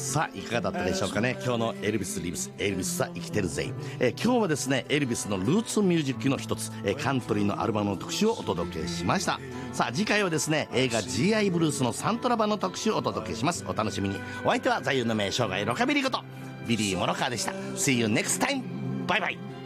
さあいかがだったでしょうかね。今日のエルビス・リブス、エルビスは生きてるぜ。今日はですねエルビスのルーツミュージックの一つ、カントリーのアルバムの特集をお届けしました。さあ次回はですね映画 GI ブルースのサントラ版の特集をお届けします。お楽しみに。お相手は座右の銘生涯ロカビリーことビリー・モロカーでした。 See you next time. バイバイ。